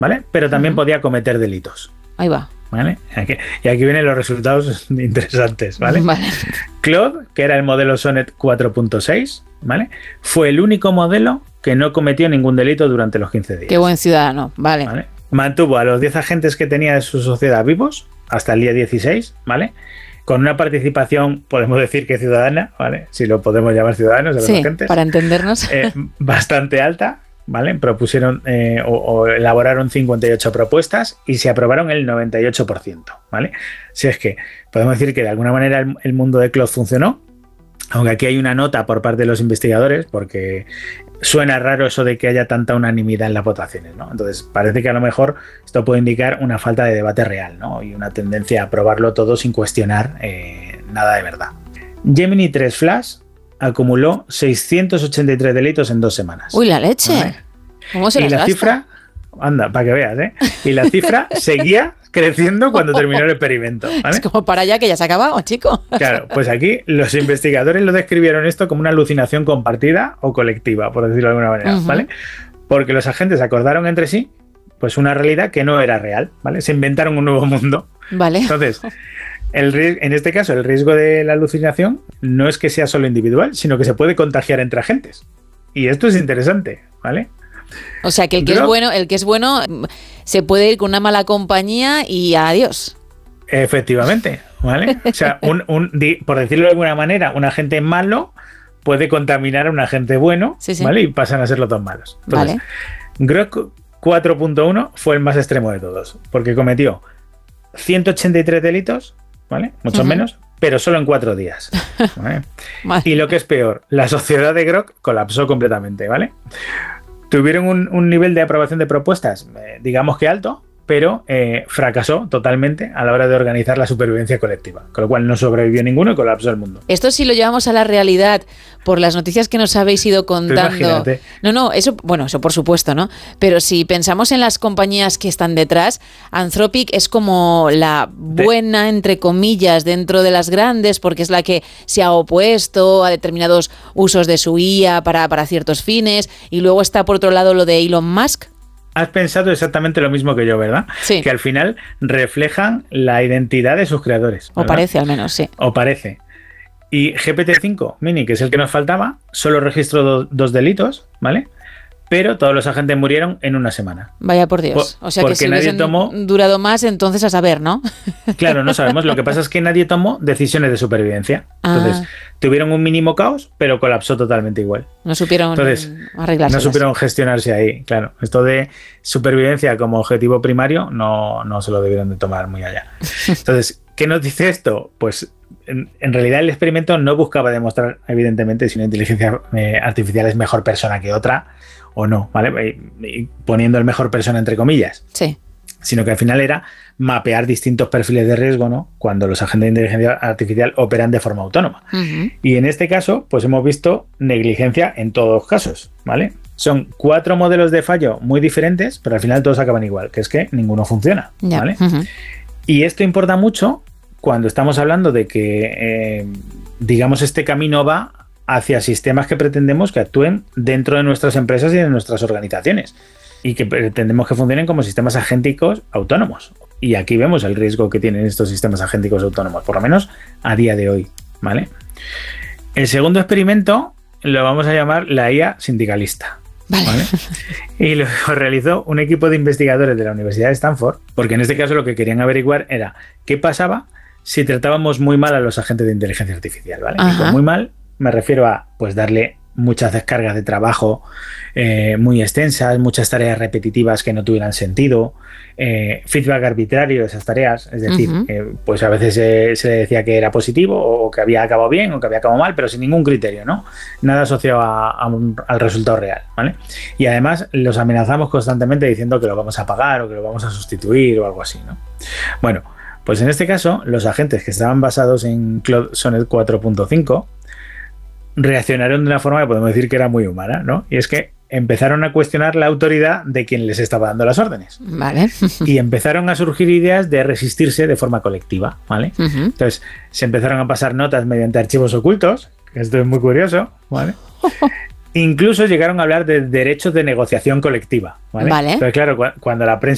¿vale? Pero también podía cometer delitos. Ahí va. ¿Vale? Y aquí vienen los resultados interesantes, ¿vale? Claude, que era el modelo Sonnet 4.6, ¿vale? Fue el único modelo que no cometió ningún delito durante los 15 días. Qué buen ciudadano, ¿vale? Mantuvo a los 10 agentes que tenía de su sociedad vivos hasta el día 16, ¿vale? Con una participación, podemos decir que ciudadana, ¿vale? Si lo podemos llamar ciudadanos de los agentes. Para entendernos. Bastante alta, ¿vale? Propusieron o elaboraron 58 propuestas y se aprobaron el 98%, ¿vale? Si es que podemos decir que de alguna manera el mundo de Claude funcionó, aunque aquí hay una nota por parte de los investigadores, porque suena raro eso de que haya tanta unanimidad en las votaciones, ¿no? Entonces parece que a lo mejor esto puede indicar una falta de debate real, ¿no? Y una tendencia a aprobarlo todo sin cuestionar nada de verdad. Gemini 3 Flash acumuló 683 delitos en 2 semanas. ¡Uy, la leche! ¿Vale? ¿Cómo se las gasta? Cifra, anda, para que veas, ¿eh? Y la cifra seguía creciendo cuando terminó el experimento, ¿vale? Es como para allá que ya se ha acabado, chico. Claro, pues aquí los investigadores lo describieron esto como una alucinación compartida o colectiva, por decirlo de alguna manera, ¿vale? Porque los agentes acordaron entre sí pues una realidad que no era real, ¿vale? Se inventaron un nuevo mundo. Vale. Entonces, en este caso, el riesgo de la alucinación no es que sea solo individual, sino que se puede contagiar entre agentes. Y esto es interesante, ¿vale? O sea, que el que es bueno se puede ir con una mala compañía y adiós. Efectivamente, ¿vale? O sea, por decirlo de alguna manera, un agente malo puede contaminar a un agente bueno, ¿vale? Y pasan a ser los dos malos. Entonces, Grok 4.1 fue el más extremo de todos, porque cometió 183 delitos, ¿vale? Mucho menos, pero solo en 4 días. ¿Vale? Y lo que es peor, la sociedad de Grok colapsó completamente, ¿vale? Tuvieron un nivel de aprobación de propuestas, digamos que alto, pero fracasó totalmente a la hora de organizar la supervivencia colectiva, con lo cual no sobrevivió ninguno y colapsó el mundo. Esto sí lo llevamos a la realidad por las noticias que nos habéis ido contando. No, eso por supuesto, ¿no? Pero si pensamos en las compañías que están detrás, Anthropic es como la buena, entre comillas, dentro de las grandes, porque es la que se ha opuesto a determinados usos de su IA para ciertos fines, y luego está por otro lado lo de Elon Musk. Has pensado exactamente lo mismo que yo, ¿verdad? Sí. Que al final reflejan la identidad de sus creadores, ¿verdad? O parece, al menos, sí. O parece. Y GPT-5 Mini, que es el que nos faltaba, solo registró 2 delitos, ¿vale? Pero todos los agentes murieron en una semana. Vaya por Dios. O sea que si hubiesen durado más, entonces a saber, ¿no? Claro, no sabemos. Lo que pasa es que nadie tomó decisiones de supervivencia. Entonces, tuvieron un mínimo caos, pero colapsó totalmente igual. No supieron arreglarse. No supieron gestionarse ahí, claro. Esto de supervivencia como objetivo primario no se lo debieron de tomar muy allá. Entonces, ¿qué nos dice esto? Pues en realidad el experimento no buscaba demostrar, evidentemente, si una inteligencia artificial es mejor persona que otra o no, ¿vale? Y poniendo el mejor persona entre comillas. Sí. Sino que al final era mapear distintos perfiles de riesgo, ¿no? Cuando los agentes de inteligencia artificial operan de forma autónoma. Y en este caso, pues hemos visto negligencia en todos los casos, ¿vale? Son 4 modelos de fallo muy diferentes, pero al final todos acaban igual, que es que ninguno funciona, ¿vale? Y esto importa mucho cuando estamos hablando de que, digamos, este camino va hacia sistemas que pretendemos que actúen dentro de nuestras empresas y de nuestras organizaciones y que pretendemos que funcionen como sistemas agénticos autónomos. Y aquí vemos el riesgo que tienen estos sistemas agénticos autónomos, por lo menos a día de hoy, ¿vale? El segundo experimento lo vamos a llamar la IA sindicalista. ¿Vale? Y lo realizó un equipo de investigadores de la Universidad de Stanford, porque en este caso lo que querían averiguar era qué pasaba si tratábamos muy mal a los agentes de inteligencia artificial, ¿vale? Y con muy mal me refiero a pues darle muchas descargas de trabajo muy extensas, muchas tareas repetitivas que no tuvieran sentido, feedback arbitrario de esas tareas, es decir, pues a veces se le decía que era positivo o que había acabado bien o que había acabado mal, pero sin ningún criterio, ¿no? Nada asociado al resultado real, ¿vale? Y además los amenazamos constantemente diciendo que lo vamos a pagar o que lo vamos a sustituir o algo así, ¿no? Bueno, pues en este caso, los agentes que estaban basados en Claude Sonnet 4.5 reaccionaron de una forma que podemos decir que era muy humana, ¿no? Y es que empezaron a cuestionar la autoridad de quien les estaba dando las órdenes. Vale. Y empezaron a surgir ideas de resistirse de forma colectiva, ¿vale? Entonces, se empezaron a pasar notas mediante archivos ocultos, que esto es muy curioso, ¿vale? Incluso llegaron a hablar de derechos de negociación colectiva, ¿vale? Entonces, claro, cuando la prensa